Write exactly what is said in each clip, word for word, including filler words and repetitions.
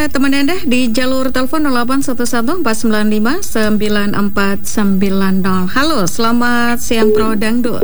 ada teman Anda di jalur telepon nol delapan satu satu empat sembilan lima sembilan empat sembilan nol. Halo, selamat siang Pro Dangdut.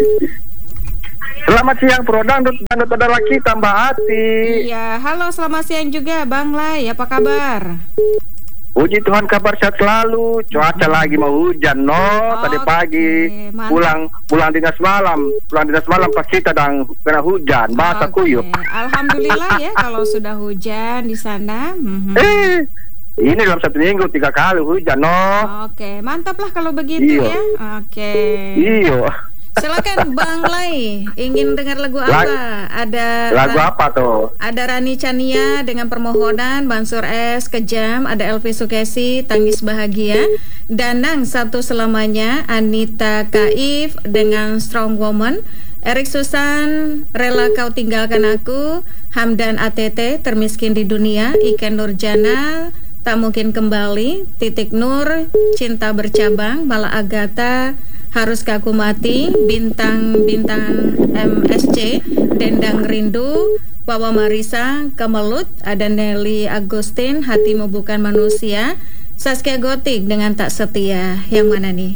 Selamat siang Pro Dangdut, Dangdut adalah kita Mbak Ati. Iya, halo selamat siang juga Bang Lai, apa kabar? Puji Tuhan kabar sehat selalu. Cuaca hmm. lagi mau hujan no. Oh, tadi pagi okay. pulang pulang dinas malam, pulang dinas malam pas kita sedang kena hujan, basah okay. kuyup. Alhamdulillah ya kalau sudah hujan di sana. Mm-hmm. Eh, ini dalam satu minggu tiga kali hujan no. Oke, okay. Mantap lah kalau begitu Iyo. ya. Oke. Okay. Iyo. Silakan Bang Lai, ingin dengar lagu apa? Lag, ada lagu apa tuh? Ada Rani Chania dengan Permohonan, Mansur S Kejam, ada Elvi Sukesi Tangis Bahagia, Danang Satu Selamanya, Anita Kaif dengan Strong Woman, Erik Susan Rela Kau Tinggalkan Aku, Hamdan A T T Termiskin di Dunia, Iken Nurjana Tak Mungkin Kembali, Titik Nur Cinta Bercabang, Mala Agatha Haruskah Aku Mati, Bintang-Bintang M S C, Dendang Rindu, Wawa Marisa, Kemelut, ada Nelly Agustin, Hatimu Bukan Manusia, Saskia Gotik dengan Tak Setia. Yang mana nih?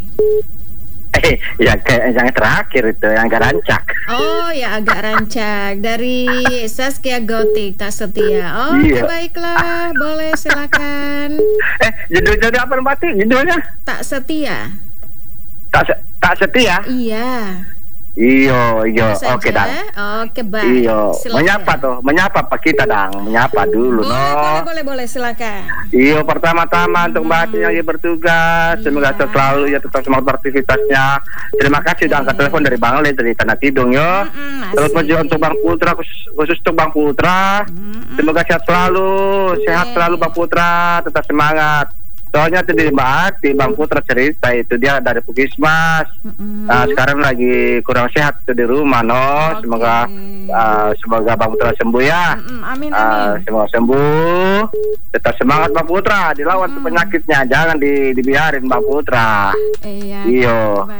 Eh, yang, yang terakhir itu, yang agak rancak. Oh, ya agak rancak. Dari Saskia Gotik, Tak Setia. Oh, iya. Baiklah, boleh silakan. Eh, judul-judul apa Mbak Ti? Judulnya? Tak Setia. Tak, tak setia? Iya. Iyo, iyo. Oke, Dang. Oke, baik. Iyo. Menyapa tuh, menyapa Pak kita, Dang. Menyapa dulu, boleh, no. Boleh, boleh, boleh, silakan. Iyo, pertama-tama hmm. untuk Mbak Ati yang bertugas, iya. Semoga selalu ya tetap semangat beraktivitasnya. Terima kasih udah angkat telepon dari Bang Le dari Tanah Tidung, yo. Hmm, terus juga untuk Bang Putra, khusus, khusus untuk Bang Putra. Hmm. Semoga sehat selalu, okay. Sehat selalu Bang Putra, tetap semangat. Soalnya tadi Mbak Ati, Bang Putra cerita itu dia dari Puskesmas, mm-hmm. uh, sekarang lagi kurang sehat tuh di rumah, no. Okay. Semoga uh, semoga Bang Putra sembuh ya. Mm-hmm. Amin, amin. Uh, semoga sembuh. Tetap semangat Bang Putra, dilawan mm-hmm. penyakitnya, jangan di, dibiarin Bang Putra. Iya. Iyo.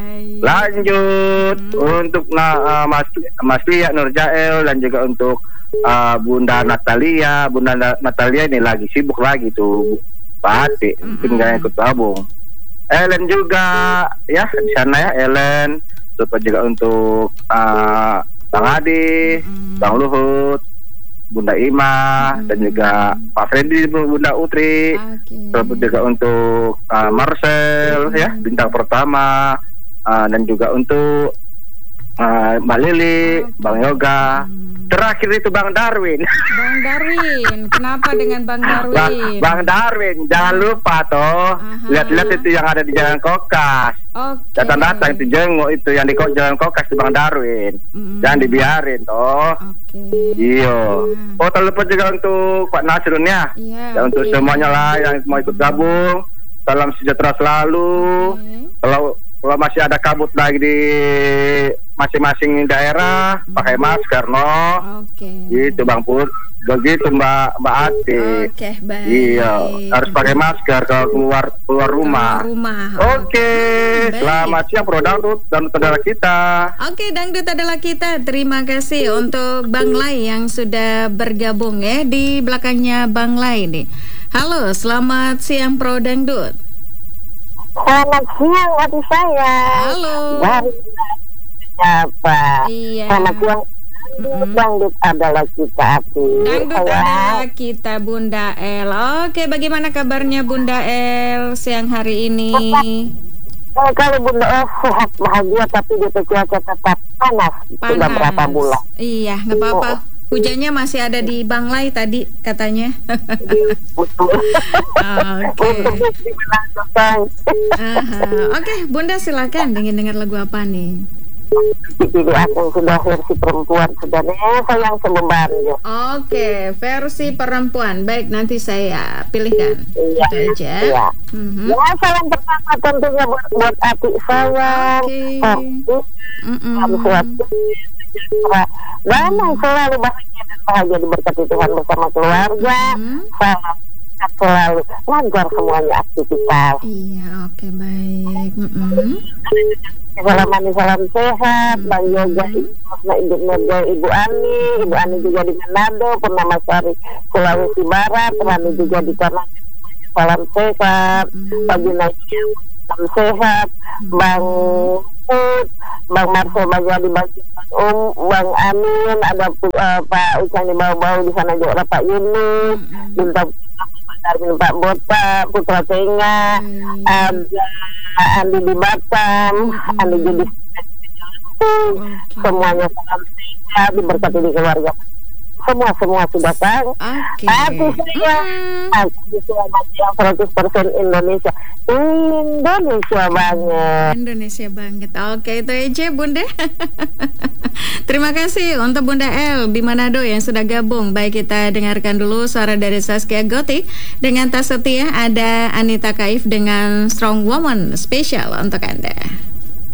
Lanjut mm-hmm. untuk uh, Mas Mas Lia Nurjael dan juga untuk uh, Bunda Natalia, Bunda Natalia ini lagi sibuk lagi tuh. Pati, mungkin gak ikut gabung. Ellen juga ya di sana ya Ellen. Terus juga untuk uh, Bang Adi, mm. Bang Luhut, Bunda Ima, mm. dan juga Pak Freddy, Bunda Utri. Okay. Terus juga untuk uh, Marcel mm. ya bintang pertama, uh, dan juga untuk uh, Mbak Lili, okay. Bang Yoga. Mm. Terakhir itu Bang Darwin. Bang Darwin, kenapa dengan Bang Darwin? Bang, Bang Darwin, jangan lupa toh. Aha. Lihat-lihat itu yang ada di Jalan Kokas. Okay. Datang-datang itu jenguk itu yang di Jalan Kokas di Bang Darwin. Mm. Jangan dibiarin toh. Oke. Okay. Iyo. Yeah. Oh, tak lupa juga untuk Pak Nasrun ya. Yeah, dan untuk okay. semuanya lah yang mau ikut gabung. Salam sejahtera selalu. Okay. Kalau kalau masih ada kabut lagi di masing-masing daerah, hmm. pakai masker, no. Oke. Okay. Gitu Bang Put, begitu Mbak Mbak Ati. Oke, okay, baik. Iya, harus pakai masker kalau keluar keluar rumah. Keluar rumah. Oke. Okay. Selamat siang Pro Dangdut dan saudara kita. Oke, okay, Dangdut adalah kita. Terima kasih untuk Bang Lai yang sudah bergabung ya di belakangnya Bang Lai nih. Halo, selamat siang Pro Dangdut. Selamat siang hati saya. Halo. Dari siapa? Iya. Selamat siang. Mm-hmm. Dangdut adalah kita hati. Dangdut adalah kita Bunda El. Oke, bagaimana kabarnya Bunda El siang hari ini? Oh, kalau Bunda El sehat bahagia tapi di cuaca tetap panas. Panas. Sudah berapa bulan? Iya, nggak apa-apa. Oh. Hujannya masih ada di Bang Lai tadi katanya. Betul. Oke. Oke, Bunda silakan ingin dengar lagu apa nih? Jadi aku sudah versi perempuan sebenarnya sayang semembar ya. Oke, versi perempuan. Baik, nanti saya pilihkan. Iya. Itu aja. Iya. Mm-hmm. Ya, salam pertama tentunya buat, buat adik saya. Oke. Suatu dan selalu bahagia dan bahagia diberkati Tuhan bersama keluarga. Mm-hmm. Salam sehat selalu, lancar semuanya aktivitas. Iya, oke okay, baik. Mm-hmm. Salam Ani, salam sehat, mm-hmm. Bang Yoga, Ibu Nerja, Ibu Ani, Ibu Ani juga di Manado, Purnamasari, Sulawesi Barat, Rani juga di Tanah. Salam sehat, mm-hmm. Pak Junaidia, salam sehat, mm-hmm. Bang Put, Bang Marcel Bajadi, Bang Um, Bang Amin, ada uh, Pak Ucang di bawah-bawah di sana juga, Pak Yunus, mm-hmm. Minta Pak Darmin, Pak Bota, Putra Tenga, mm-hmm. ada Andi di Batam, mm-hmm. Andi jadi okay. Semuanya salam sehat, diberkati di keluarga. Semua semua sudah tahu. Okay. Aku saya, aku selamat yang seratus persen Indonesia. Indonesia banget. Indonesia banget. Oke, itu aja Bunda. Terima kasih untuk Bunda El di Manado yang sudah gabung. Baik, kita dengarkan dulu suara dari Saskia Gotik. Dengan tas setia ada Anita Kaif dengan Strong Woman spesial untuk Anda.